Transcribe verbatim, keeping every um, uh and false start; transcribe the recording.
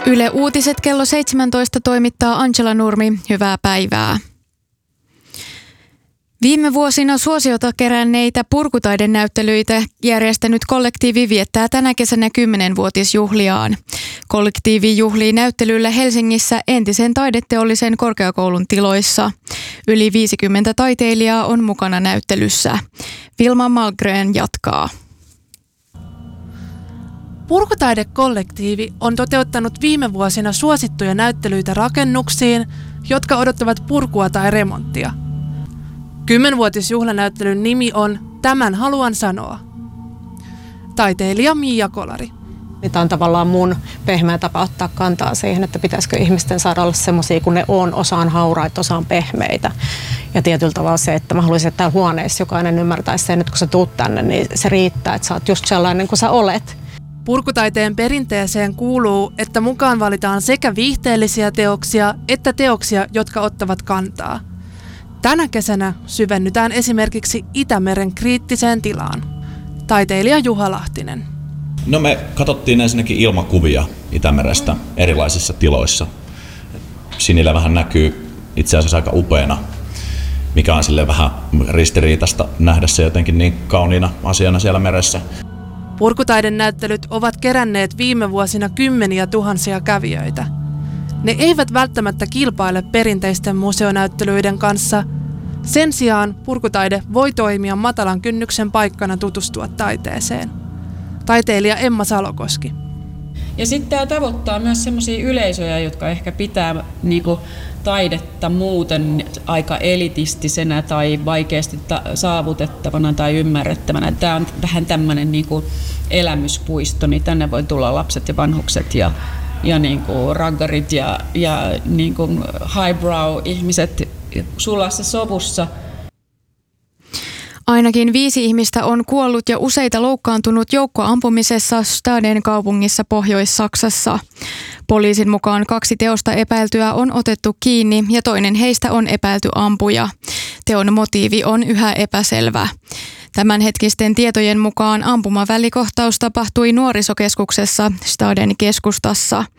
Yle Uutiset kello seitsemäntoista toimittaa Angela Nurmi. Hyvää päivää. Viime vuosina suosiota keränneitä purkutaidenäyttelyitä järjestänyt kollektiivi viettää tänä kesänä kymmenvuotisjuhliaan. Kollektiivi juhlii näyttelyllä Helsingissä entisen taideteollisen korkeakoulun tiloissa. Yli viisikymmentä taiteilijaa on mukana näyttelyssä. Vilma Malmgren jatkaa. Purkutaidekollektiivi on toteuttanut viime vuosina suosittuja näyttelyitä rakennuksiin, jotka odottavat purkua tai remonttia. Kymmenvuotisjuhlanäyttelyn nimi on Tämän haluan sanoa. Taiteilija Miia Kolari. Tämä on tavallaan mun pehmeä tapa ottaa kantaa siihen, että pitäisikö ihmisten saada olla semmoisia, kun ne on, osaan hauraita, osaan pehmeitä. Ja tietyllä tavalla se, että mä haluaisin, että täällä huoneessa jokainen ymmärtäisi sen, että kun sä tuut tänne, niin se riittää, että sä oot just sellainen kuin sä olet. Purkutaiteen perinteeseen kuuluu, että mukaan valitaan sekä viihteellisiä teoksia että teoksia, jotka ottavat kantaa. Tänä kesänä syvennytään esimerkiksi Itämeren kriittiseen tilaan. Taiteilija Juha Lahtinen. No me katsottiin ensinnäkin ilmakuvia Itämerestä erilaisissa tiloissa. Sinillä vähän näkyy itse asiassa aika upeana, mikä on sille vähän ristiriitaista nähdä se jotenkin niin kauniina asiana siellä meressä. Purkutaiden näyttelyt ovat keränneet viime vuosina kymmeniä tuhansia kävijöitä. Ne eivät välttämättä kilpaile perinteisten museonäyttelyiden kanssa. Sen sijaan purkutaide voi toimia matalan kynnyksen paikkana tutustua taiteeseen. Taiteilija Emma Salokoski. Ja sitten tämä tavoittaa myös sellaisia yleisöjä, jotka ehkä pitää niinku taidetta muuten aika elitistisenä tai vaikeasti ta- saavutettavana tai ymmärrettävänä. Tämä on vähän tämmöinen niinku elämyspuisto, niin tänne voi tulla lapset ja vanhukset ja, ja niinku raggarit ja, ja niinku highbrow-ihmiset sulassa sovussa. Ainakin viisi ihmistä on kuollut ja useita loukkaantunut joukkoampumisessa Staden kaupungissa Pohjois-Saksassa. Poliisin mukaan kaksi teosta epäiltyä on otettu kiinni ja toinen heistä on epäilty ampuja. Teon motiivi on yhä epäselvä. Tämänhetkisten tietojen mukaan ampumavälikohtaus tapahtui nuorisokeskuksessa Staden keskustassa.